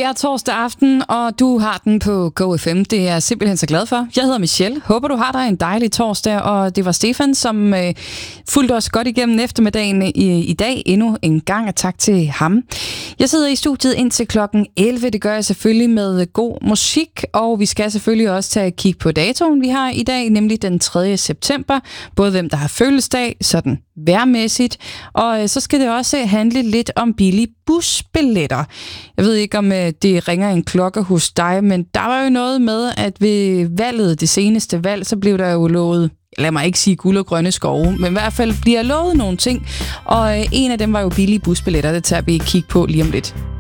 Det er torsdag aften, og du har den på GoFM. Det er jeg simpelthen så glad for. Jeg hedder Michelle. Håber, du har dig en dejlig torsdag, og det var Stefan, som fulgte os godt igennem eftermiddagen i dag endnu en gang, og tak til ham. Jeg sidder i studiet indtil klokken 11. Det gør jeg selvfølgelig med god musik, og vi skal selvfølgelig også tage et kig på datoen, vi har i dag, nemlig den 3. september. Både hvem der har fødselsdag, sådan vejrmæssigt, og så skal det også handle lidt om billige busbilletter. Jeg ved ikke, om det ringer en klokke hos dig, men der var jo noget med, at ved valget, det seneste valg, så blev der jo lovet, lad mig ikke sige guld og grønne skove, men i hvert fald bliver lovet nogle ting, og en af dem var jo billige busbilletter. Det tager vi et kig på lige om lidt.